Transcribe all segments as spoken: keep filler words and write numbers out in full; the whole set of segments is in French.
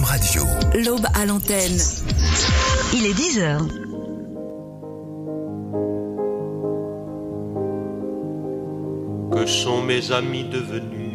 Radio. L'Aube à l'antenne. Il est dix heures. Que sont mes amis devenus,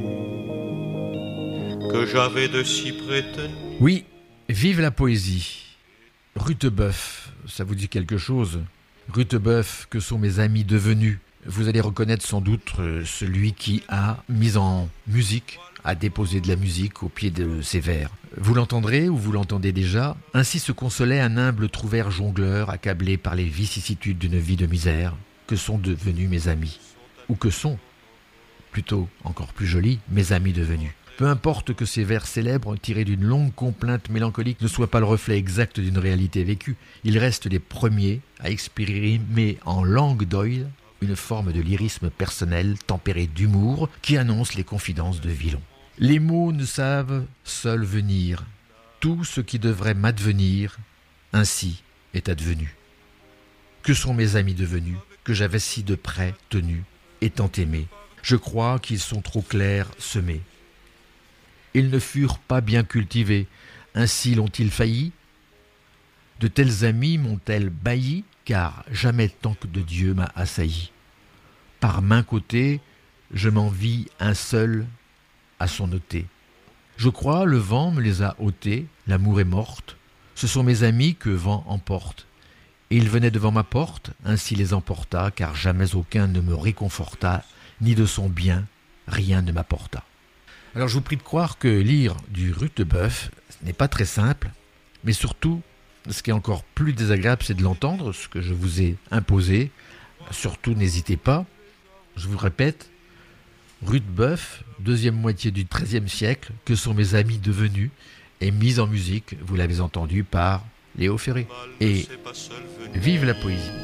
que j'avais de si prétenus? Oui, vive la poésie. Rutebeuf, ça vous dit quelque chose? Rutebeuf, que sont mes amis devenus? Vous allez reconnaître sans doute celui qui a mis en musique, a déposé de la musique au pied de ses vers. Vous l'entendrez ou vous l'entendez déjà? Ainsi se consolait un humble trouvère jongleur accablé par les vicissitudes d'une vie de misère. Que sont devenus mes amis? Ou que sont, plutôt encore plus joli, mes amis devenus? Peu importe que ces vers célèbres, tirés d'une longue complainte mélancolique, ne soient pas le reflet exact d'une réalité vécue, ils restent les premiers à exprimer en langue d'Oïl une forme de lyrisme personnel tempéré d'humour qui annonce les confidences de Villon. Les mots ne savent seuls venir. Tout ce qui devrait m'advenir, ainsi est advenu. Que sont mes amis devenus, que j'avais si de près tenus, étant aimés? Je crois qu'ils sont trop clairs semés. Ils ne furent pas bien cultivés, ainsi l'ont-ils failli? De tels amis m'ont-elles bailli, car jamais tant que de Dieu m'a assailli. Par main côté, je m'en vis un seul à son ôté. Je crois le vent me les a ôtés, l'amour est morte. Ce sont mes amis que vent emporte. Et ils venaient devant ma porte, ainsi les emporta, car jamais aucun ne me réconforta, ni de son bien rien ne m'apporta. Alors je vous prie de croire que lire du Rutebeuf n'est pas très simple, mais surtout, ce qui est encore plus désagréable, c'est de l'entendre, ce que je vous ai imposé. Surtout, n'hésitez pas. Je vous répète, Rutebeuf, deuxième moitié du treizième siècle, que sont mes amis devenus, et mise en musique, vous l'avez entendu, par Léo Ferré. Et vive la poésie.